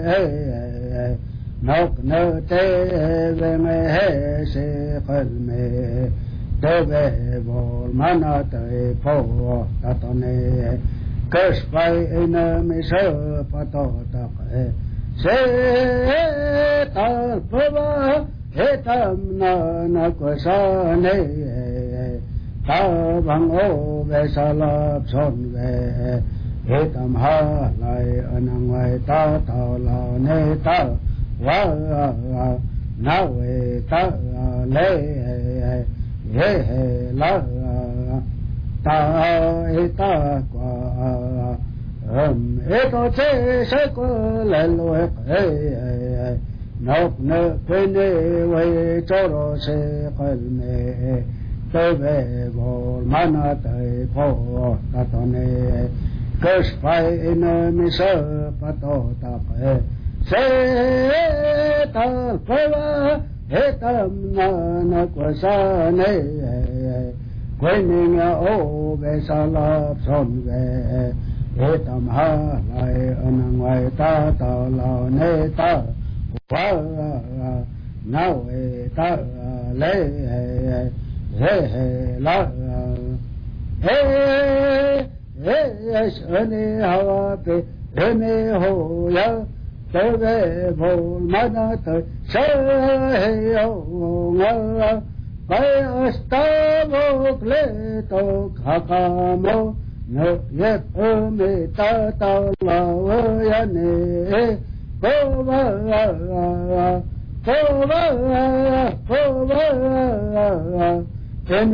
nóc nơ tê về mê hê sĩ khẩn mê tê về vô mana tê phô tà tà nê cơ spai ina mê sơ phá tô tạc se ta phô ba he tam na kwa sa nê ta bằng ô về sa lạp son về he tam ha lại anang ngoài ta tao lao nê ta wa na we ta le he la ta ta qua to che se ko le lo nóc nơ quên we cho ro se qal me te ve vol mana te pho ta to ne cơ spai in mi sơ pa to ta se ta phơ he tam na kwa sa ne quên nga ô về sa lạp son về he tam ha lại anh ngoài ta tao lao nê ta wa na we ta le he la he shani hawa pe he me ho ya te ve vol mana te se he yo nga pai astavo kleto khakamo no yet me ta ta la ya ne ko va